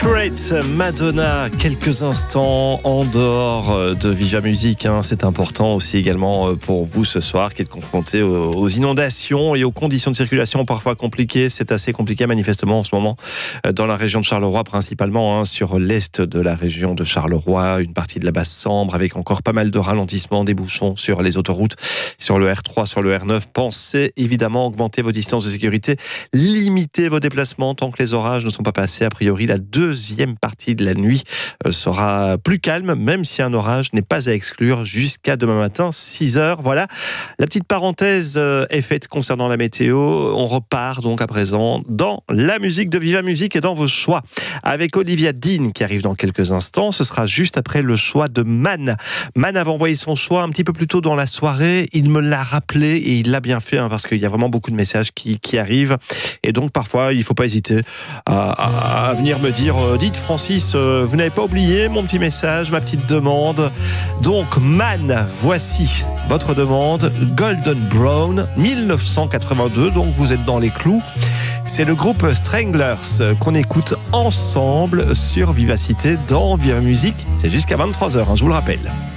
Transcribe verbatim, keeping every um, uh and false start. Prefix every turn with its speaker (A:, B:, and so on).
A: Secret, Madonna, quelques instants en dehors de Viva Musique. Hein. C'est important aussi également pour vous ce soir qui êtes confrontés aux inondations et aux conditions de circulation parfois compliquées. C'est assez compliqué manifestement en ce moment dans la région de Charleroi, principalement hein, sur l'est de la région de Charleroi, une partie de la Basse-Sambre avec encore pas mal de ralentissements, des bouchons sur les autoroutes, sur le R trois, sur le R neuf. Pensez évidemment augmenter vos distances de sécurité, limiter vos déplacements tant que les orages ne sont pas passés. A priori, la deuxième partie de la nuit sera plus calme, même si un orage n'est pas à exclure jusqu'à demain matin, six heures. Voilà, la petite parenthèse est faite concernant la météo. On repart donc à présent dans la musique de Viva Musique et dans vos choix. Avec Olivia Dean qui arrive dans quelques instants, ce sera juste après le choix de Man. Man avait envoyé son choix un petit peu plus tôt dans la soirée. Il me l'a rappelé et il l'a bien fait hein, parce qu'il y a vraiment beaucoup de messages qui, qui arrivent. Et donc parfois, il ne faut pas hésiter à, à, à venir me dire euh, dites Francis, euh, vous n'avez pas oublié mon petit message, ma petite demande. Donc Man, voici votre demande. Golden Brown, dix-neuf cent quatre-vingt-deux, donc vous êtes dans les clous. C'est le groupe Stranglers qu'on écoute ensemble sur Vivacité dans Viva Musique. C'est jusqu'à vingt-trois heures, hein, je vous le rappelle.